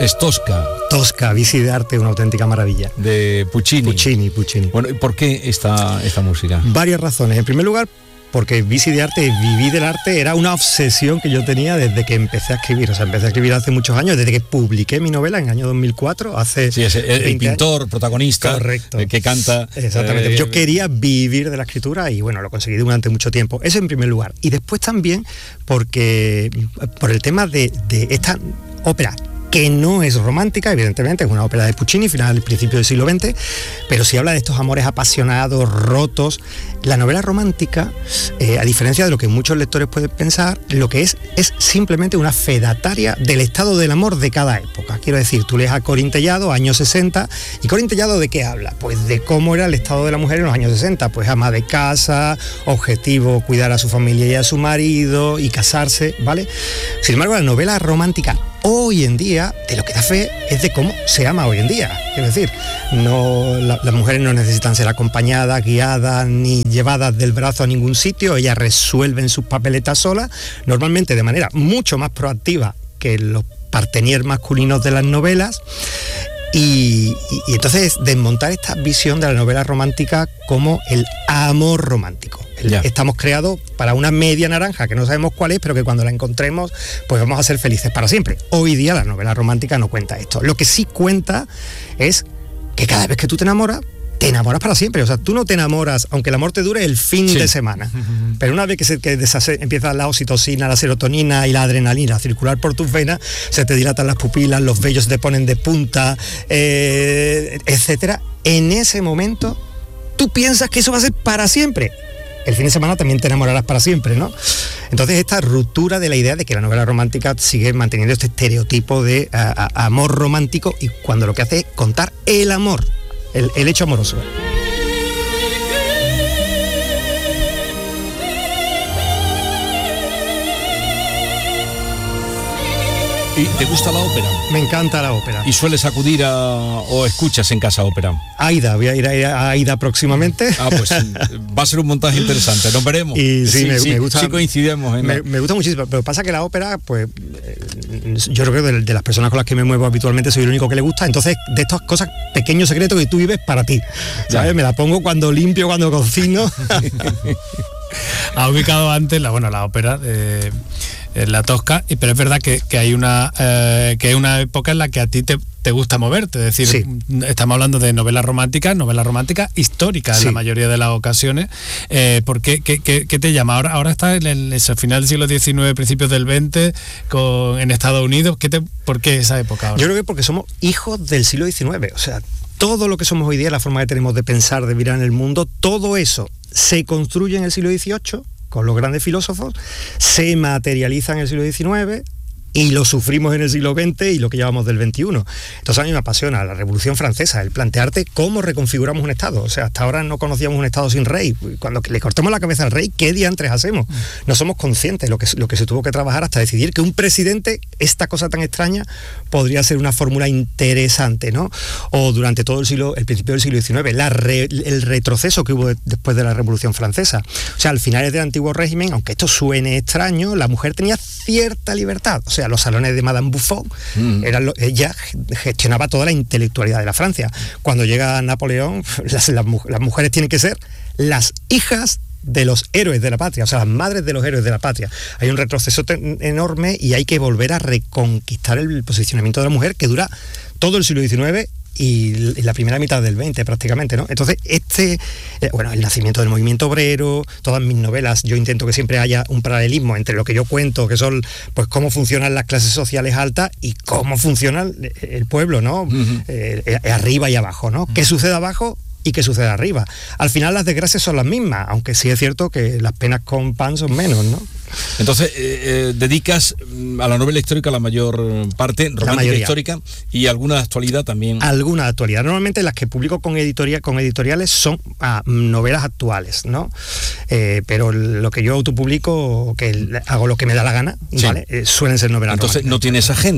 Es Tosca. Tosca, Bici de arte, una auténtica maravilla. De Puccini. Puccini. Bueno, ¿y por qué esta música? Varias razones. En primer lugar, porque Bici de arte, vivir del arte, era una obsesión que yo tenía desde que empecé a escribir. O sea, empecé a escribir hace muchos años, desde que publiqué mi novela en el año 2004, hace... Sí, es el pintor, años. Protagonista. Correcto. Que canta... Exactamente. Yo quería vivir de la escritura y bueno, lo conseguí durante mucho tiempo. Eso en primer lugar. Y después también por el tema de esta ópera, que no es romántica, evidentemente, es una ópera de Puccini, final, principio del siglo XX, pero sí habla de estos amores apasionados, rotos. La novela romántica, a diferencia de lo que muchos lectores pueden pensar, lo que es simplemente una fedataria del estado del amor de cada época. Quiero decir, tú lees a Corín Tellado, años 60, ¿y Corín Tellado de qué habla? Pues de cómo era el estado de la mujer en los años 60, pues ama de casa, objetivo cuidar a su familia y a su marido y casarse, ¿vale? Sin embargo, la novela romántica hoy en día, de lo que da fe es de cómo se ama hoy en día. Es decir, las mujeres no necesitan ser acompañadas, guiadas, ni llevadas del brazo a ningún sitio. Ellas resuelven sus papeletas solas, normalmente de manera mucho más proactiva que los partenaires masculinos de las novelas. Y entonces desmontar esta visión de la novela romántica como el amor romántico. Estamos creados para una media naranja que no sabemos cuál es, pero que cuando la encontremos pues vamos a ser felices para siempre. Hoy día la novela romántica no cuenta esto. Lo que sí cuenta es que cada vez que tú te enamoras para siempre. O sea, tú no te enamoras, aunque el amor te dure el fin de semana. Pero una vez que empieza la oxitocina, la serotonina y la adrenalina a circular por tus venas, se te dilatan las pupilas, los vellos se te ponen de punta, etcétera. En ese momento, tú piensas que eso va a ser para siempre. El fin de semana también te enamorarás para siempre, ¿no? Entonces esta ruptura de la idea de que la novela romántica sigue manteniendo este estereotipo de amor romántico, y cuando lo que hace es contar el amor, el hecho amoroso. ¿Y te gusta la ópera? Me encanta la ópera. ¿Y sueles acudir o escuchas en casa ópera? Aida, voy a ir a Aida próximamente. Pues va a ser un montaje interesante, nos veremos. Y sí, me gusta. Sí coincidimos. Me gusta muchísimo, pero pasa que la ópera, pues yo creo que de las personas con las que me muevo habitualmente soy el único que le gusta. Entonces, de estas cosas, pequeños secretos que tú vives para ti, ¿sabes? Me la pongo cuando limpio, cuando cocino. Ha ubicado antes la ópera la Tosca, pero es verdad que hay que es una época en la que a ti te gusta moverte, es decir, sí. Estamos hablando de novela romántica histórica en la mayoría de las ocasiones. ¿Por qué te llama? Ahora está en el final del siglo XIX, principios del XX, en Estados Unidos. ¿Por qué esa época ahora? Yo creo que porque somos hijos del siglo XIX, o sea, todo lo que somos hoy día, la forma que tenemos de pensar, de mirar en el mundo, todo eso se construye en el siglo XVIII, con los grandes filósofos, se materializa en el siglo XIX y lo sufrimos en el siglo XX y lo que llevamos del XXI. Entonces a mí me apasiona la Revolución Francesa, el plantearte cómo reconfiguramos un Estado. O sea, hasta ahora no conocíamos un Estado sin rey. Cuando le cortemos la cabeza al rey, ¿qué diantres hacemos? No somos conscientes de lo que se tuvo que trabajar hasta decidir que un presidente, esta cosa tan extraña, podría ser una fórmula interesante, ¿no? O durante todo el principio del siglo XIX, el retroceso que hubo después de la Revolución Francesa. O sea, al final del antiguo régimen, aunque esto suene extraño, la mujer tenía cierta libertad. O sea, los salones de Madame Buffon, ella gestionaba toda la intelectualidad de la Francia. Cuando llega Napoleón, las mujeres tienen que ser las hijas de los héroes de la patria, o sea, las madres de los héroes de la patria. Hay un retroceso enorme y hay que volver a reconquistar el posicionamiento de la mujer, que dura todo el siglo XIX y la primera mitad del 20 prácticamente, ¿no? Entonces el nacimiento del movimiento obrero, todas mis novelas, yo intento que siempre haya un paralelismo entre lo que yo cuento, que son pues cómo funcionan las clases sociales altas y cómo funciona el pueblo, ¿no? Arriba y abajo, ¿no? ¿Qué sucede abajo y qué sucede arriba? Al final las desgracias son las mismas, aunque sí es cierto que las penas con pan son menos, ¿no? Entonces, dedicas a la novela histórica la mayor parte, romántica histórica, y alguna de actualidad también. Alguna de actualidad. Normalmente las que publico con editoriales son novelas actuales, ¿no? Pero lo que yo autopublico, que hago lo que me da la gana, ¿vale? Suelen ser novelas románticas. Entonces, ¿no tienes agente?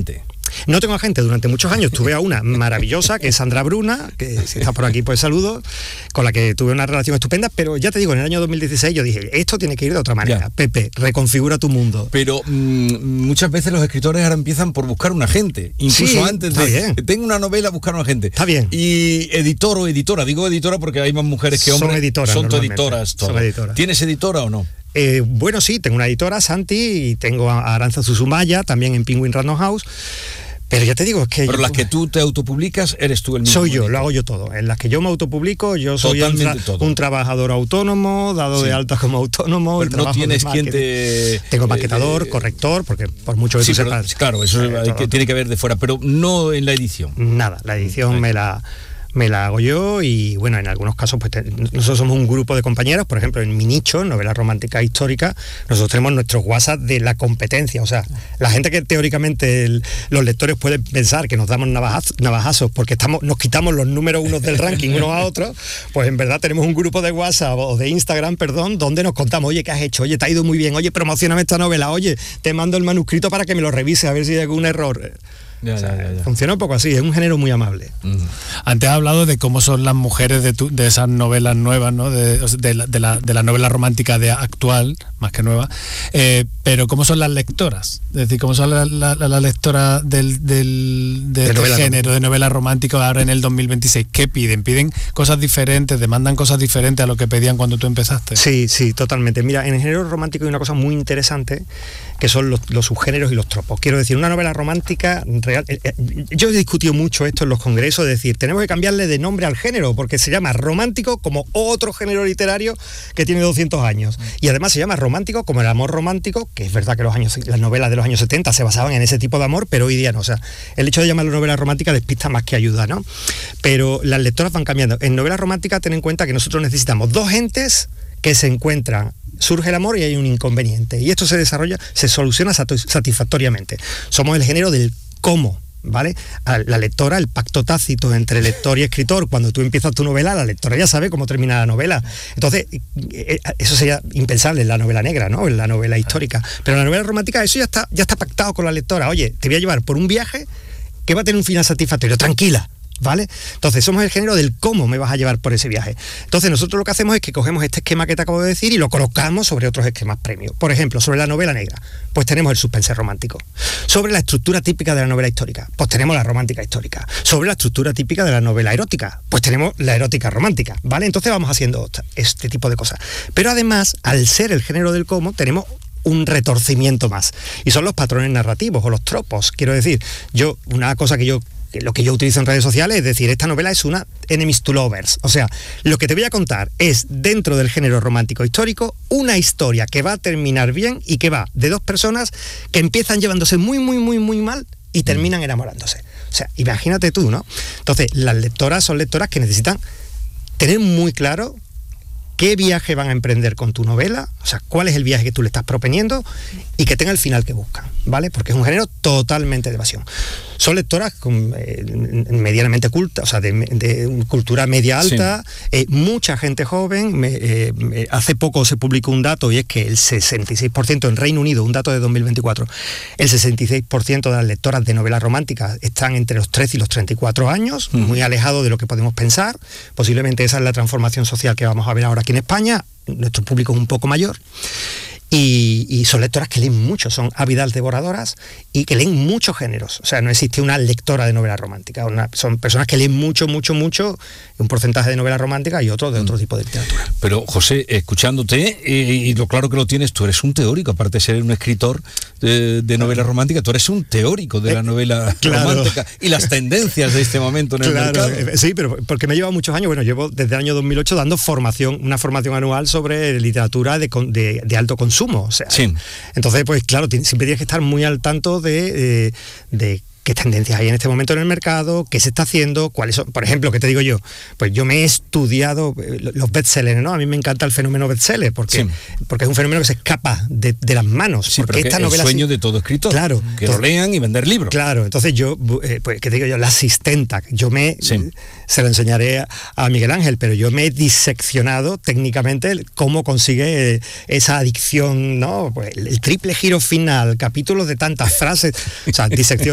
No tengo agente durante muchos años, tuve a una maravillosa, que es Sandra Bruna, que si estás por aquí pues saludo, con la que tuve una relación estupenda, pero ya te digo, en el año 2016 yo dije, esto tiene que ir de otra manera. Ya. Pepe, reconfigura tu mundo. Pero muchas veces los escritores ahora empiezan por buscar un agente, incluso antes de tengo una novela, buscar un agente. Está bien. Y editor o editora, digo editora porque hay más mujeres que hombres. Son editoras todas. Son editoras. ¿Tienes editora o no? Bueno, sí, tengo una editora, Santi, y tengo a Aranzazu Sumaya, también en Penguin Random House. Pero ya te digo, es que... Pero las que tú te autopublicas, eres tú el mismo. Soy yo, lo hago yo todo. En las que yo me autopublico, yo soy un trabajador autónomo, dado de alta como autónomo. Pero no tienes quien te... Tengo maquetador, corrector, porque por mucho que tú sepas... Claro, eso tiene que haber de fuera, pero no en la edición. Nada, la edición me la hago yo y bueno, en algunos casos pues nosotros somos un grupo de compañeros, por ejemplo en mi nicho, en novela romántica histórica, nosotros tenemos nuestros WhatsApp de la competencia, o sea, la gente que teóricamente los lectores pueden pensar que nos damos navajazos porque nos quitamos los números unos del ranking unos a otros, pues en verdad tenemos un grupo de WhatsApp o de Instagram, perdón, donde nos contamos, oye, ¿qué has hecho? Oye, te ha ido muy bien, oye, promocioname esta novela, oye, te mando el manuscrito para que me lo revise a ver si hay algún error. Ya. Funciona un poco así, es un género muy amable. Antes has hablado de cómo son las mujeres de esas novelas nuevas, ¿no? de la novela romántica de actual, más que nueva, pero cómo son las lectoras, es decir, cómo son las lectoras de este género de novela romántica ahora en el 2026. ¿Qué piden? ¿Piden cosas diferentes? ¿Demandan cosas diferentes a lo que pedían cuando tú empezaste? Sí, totalmente. Mira, en el género romántico hay una cosa muy interesante que son los subgéneros y los tropos. Quiero decir, una novela romántica real. Yo he discutido mucho esto en los congresos, es decir, tenemos que cambiarle de nombre al género, porque se llama romántico como otro género literario que tiene 200 años. Y además se llama romántico como el amor romántico, que es verdad que las novelas de los años 70 se basaban en ese tipo de amor, pero hoy día no. O sea, el hecho de llamarlo novela romántica despista más que ayuda, ¿no? Pero las lectoras van cambiando. En novela romántica ten en cuenta que nosotros necesitamos dos gentes que se encuentran, surge el amor y hay un inconveniente, y esto se soluciona satisfactoriamente. Somos el género del cómo, ¿vale? La lectora, el pacto tácito entre lector y escritor, cuando tú empiezas tu novela, la lectora ya sabe cómo termina la novela. Entonces, eso sería impensable en la novela negra, ¿no? En la novela histórica. Pero en la novela romántica eso ya está pactado con la lectora. Oye, te voy a llevar por un viaje que va a tener un final satisfactorio, tranquila, ¿vale? Entonces somos el género del cómo me vas a llevar por ese viaje. Entonces nosotros lo que hacemos es que cogemos este esquema que te acabo de decir y lo colocamos sobre otros esquemas premios. Por ejemplo, sobre la novela negra, pues tenemos el suspense romántico. Sobre la estructura típica de la novela histórica, pues tenemos la romántica histórica. Sobre la estructura típica de la novela erótica, pues tenemos la erótica romántica, ¿vale? Entonces vamos haciendo este tipo de cosas. Pero además, al ser el género del cómo, tenemos un retorcimiento más, y son los patrones narrativos o los tropos. Quiero decir, lo que yo utilizo en redes sociales es decir, esta novela es una enemies to lovers, o sea, lo que te voy a contar es, dentro del género romántico histórico, una historia que va a terminar bien y que va de dos personas que empiezan llevándose muy, muy, muy, muy mal y terminan enamorándose. O sea, imagínate tú, ¿no? Entonces, las lectoras son lectoras que necesitan tener muy claro qué viaje van a emprender con tu novela, o sea, cuál es el viaje que tú le estás proponiendo y que tenga el final que buscan, ¿vale? Porque es un género totalmente de evasión. Son lectoras medianamente cultas, o sea, de cultura media alta, sí. Mucha gente joven. Hace poco se publicó un dato y es que el 66% en Reino Unido, un dato de 2024, el 66% de las lectoras de novelas románticas están entre los 13 y los 34 años, muy alejado de lo que podemos pensar. Posiblemente esa es la transformación social que vamos a ver ahora aquí en España. Nuestro público es un poco mayor. Y son lectoras que leen mucho, son ávidas devoradoras y que leen muchos géneros. O sea, no existe una lectora de novela romántica, son personas que leen mucho, un porcentaje de novela romántica y otro de otro tipo de literatura. Pero José, escuchándote, y lo claro que lo tienes, tú eres un teórico, aparte de ser un escritor de novela romántica, tú eres un teórico de la novela romántica y las tendencias de este momento en el mercado. Sí, pero porque me lleva muchos años, llevo desde el año 2008 dando una formación anual sobre literatura de alto consumo. O sea, sí. Entonces, pues claro, siempre tienes que estar muy al tanto de qué tendencias hay en este momento en el mercado, qué se está haciendo, cuáles son. Por ejemplo, ¿qué te digo yo? Pues yo me he estudiado los bestsellers, ¿no? A mí me encanta el fenómeno bestseller porque es un fenómeno que se escapa de las manos. Sí, porque esta novela el sueño de todo escritor. Claro. Que lo lean y vender libros. Claro, entonces yo, pues, ¿qué te digo yo? La asistenta, se lo enseñaré a Miguel Ángel, pero yo me he diseccionado técnicamente cómo consigue esa adicción, ¿no? Pues el triple giro final, capítulos de tantas frases, o sea, disección, ¿no? Entonces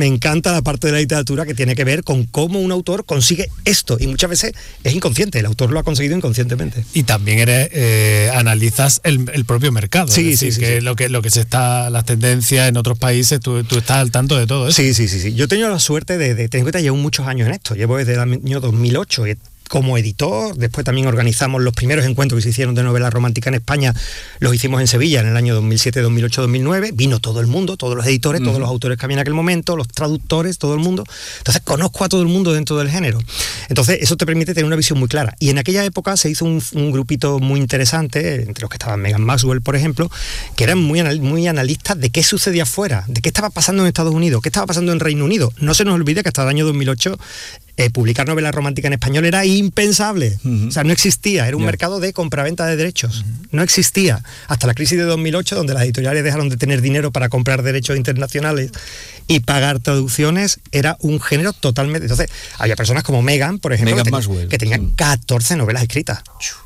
me encanta la parte de la literatura que tiene que ver con cómo un autor consigue esto, y muchas veces es inconsciente, el autor lo ha conseguido inconscientemente. Y también analizas el propio mercado, sí, es decir, que lo que se está, las tendencias en otros países, tú estás al tanto de todo eso. Sí. Yo he tenido la suerte de tener en cuenta, llevo muchos años en esto, llevo desde el año 2008, como editor. Después también organizamos los primeros encuentros que se hicieron de novela romántica en España, los hicimos en Sevilla en el año 2007, 2008, 2009, vino todo el mundo, todos los editores, todos los autores que había en aquel momento, los traductores, todo el mundo. Entonces conozco a todo el mundo dentro del género. Entonces eso te permite tener una visión muy clara. Y en aquella época se hizo un grupito muy interesante, entre los que estaban Megan Maxwell, por ejemplo, que eran muy analistas de qué sucedía afuera, de qué estaba pasando en Estados Unidos, qué estaba pasando en Reino Unido. No se nos olvide que hasta el año 2008 publicar novela romántica en español era impensable. O sea, no existía, era un mercado de compraventa de derechos. No existía. Hasta la crisis de 2008, donde las editoriales dejaron de tener dinero para comprar derechos internacionales y pagar traducciones, era un género totalmente... Entonces, había personas como Megan, por ejemplo, que tenían 14 novelas escritas.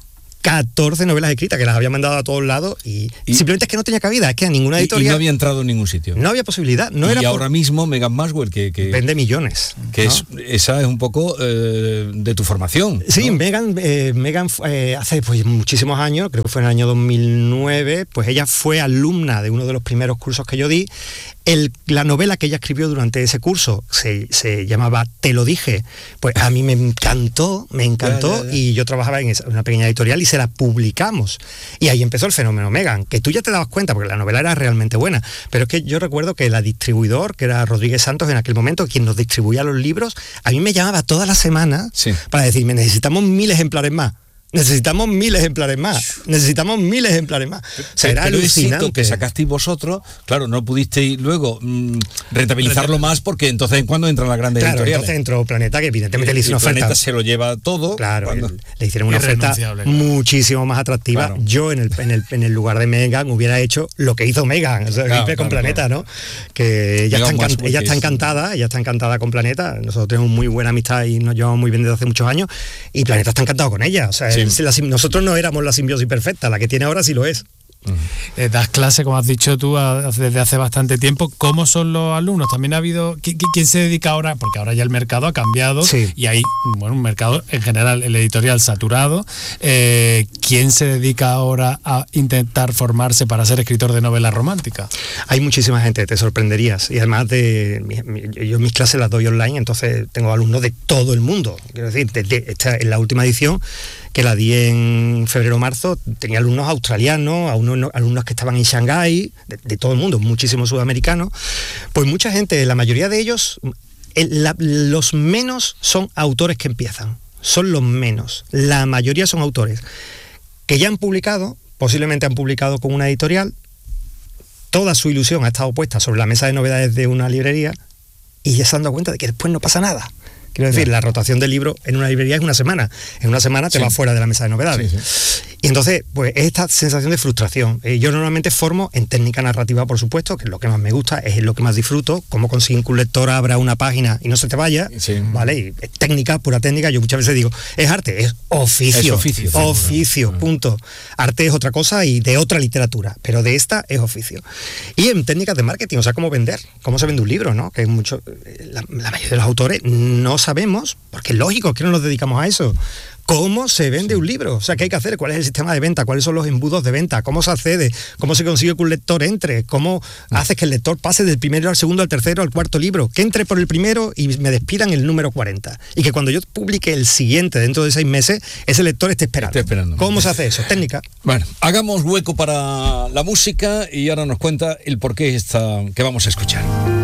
14 novelas escritas que las había mandado a todos lados y simplemente es que no tenía cabida, es que a ninguna editorial... Y no había entrado en ningún sitio. No había posibilidad. Ahora mismo Megan Maxwell, que vende millones. Que ¿no? Esa es un poco de tu formación. Sí, ¿no? Megan hace pues muchísimos años, creo que fue en el año 2009, pues ella fue alumna de uno de los primeros cursos que yo di. La novela que ella escribió durante ese curso se llamaba Te lo dije, pues a mí me encantó ya. Y yo trabajaba en una pequeña editorial y se la publicamos. Y ahí empezó el fenómeno Megan, que tú ya te dabas cuenta, porque la novela era realmente buena, pero es que yo recuerdo que la distribuidor, que era Rodríguez Santos en aquel momento, quien nos distribuía los libros, a mí me llamaba toda la semana para decirme, necesitamos 1000 ejemplares más. Necesitamos 1000 ejemplares más. O sea, era alucinante. Que sacasteis vosotros, claro, no pudisteis luego rentabilizarlo más, porque entonces en cuando entran las grandes editoriales. Entonces entró Planeta, que evidentemente le hizo una oferta. Planeta se lo lleva todo. Claro, le hicieron una oferta muchísimo más atractiva. Claro. Yo en el lugar de Megan hubiera hecho lo que hizo Megan, o sea, con Planeta, ¿no? Que ella está encantada con Planeta. Nosotros tenemos muy buena amistad y nos llevamos muy bien desde hace muchos años, y Planeta está encantado con ella. O sea, nosotros no éramos la simbiosis perfecta, la que tiene ahora sí lo es. Das clase, como has dicho tú, desde hace bastante tiempo. ¿Cómo son los alumnos? También ha habido... ¿Quién se dedica ahora? Porque ahora ya el mercado ha cambiado y hay un mercado en general, el editorial saturado. ¿Quién se dedica ahora a intentar formarse para ser escritor de novela romántica? Hay muchísima gente, te sorprenderías. Y además yo mis clases las doy online, entonces tengo alumnos de todo el mundo. Quiero decir, en la última edición, que la di en febrero-marzo, tenía alumnos australianos, alumnos que estaban en Shanghái, de todo el mundo, muchísimos sudamericanos. Pues mucha gente, la mayoría de ellos, los menos son autores que empiezan, son los menos. La mayoría son autores que ya han publicado, posiblemente han publicado con una editorial, toda su ilusión ha estado puesta sobre la mesa de novedades de una librería y ya se han dado cuenta de que después no pasa nada. Quiero decir, la rotación del libro en una librería es una semana. En una semana te vas fuera de la mesa de novedades. Y entonces, pues esta sensación de frustración. Yo normalmente formo en técnica narrativa, por supuesto, que es lo que más me gusta, es lo que más disfruto, cómo conseguir que un lector abra una página y no se te vaya, ¿vale? Y es técnica, pura técnica. Yo muchas veces digo, es arte, es oficio. Es oficio, punto. Arte es otra cosa y de otra literatura, pero de esta es oficio. Y en técnicas de marketing, o sea, cómo vender, cómo se vende un libro, ¿no? Que es mucho, la mayoría de los autores no sabemos, porque es lógico que no nos dedicamos a eso. ¿Cómo se vende un libro? O sea, ¿qué hay que hacer? ¿Cuál es el sistema de venta? ¿Cuáles son los embudos de venta? ¿Cómo se accede? ¿Cómo se consigue que un lector entre? ¿Cómo haces que el lector pase del primero al segundo, al tercero, al cuarto libro? Que entre por el primero y me despidan el número 40. Y que cuando yo publique el siguiente dentro de 6 meses, ese lector esté esperando. ¿Cómo se hace eso? Técnica. Bueno, hagamos hueco para la música y ahora nos cuenta el porqué que vamos a escuchar.